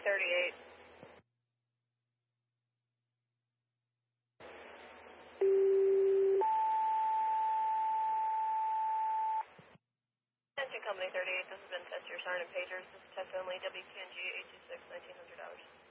38. Attention Company 38, this has been Test Your Siren and Pagers. This is test only, WPNG 826, $1,900.